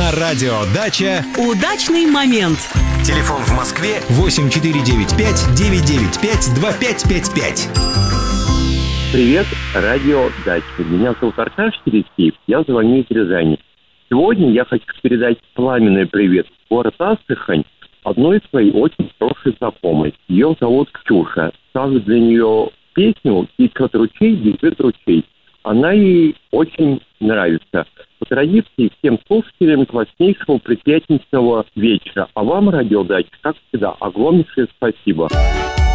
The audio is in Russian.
На радио «Дача» удачный момент. Телефон в Москве 8495-995-2555. Привет, радио «Дача». Меня зовут Аркаш Тересиев, я звоню из Рязани. Сегодня я хочу передать пламенный привет в город Астрахань одной своей очень хорошей знакомой. Ее зовут Ксюша. Ставлю для нее песню «Течет ручей, бежит ручей». Она ей очень нравится. По традиции, всем слушателям класснейшего предпятничного вечера. А вам, радио «Дача», как всегда, огромнейшее спасибо.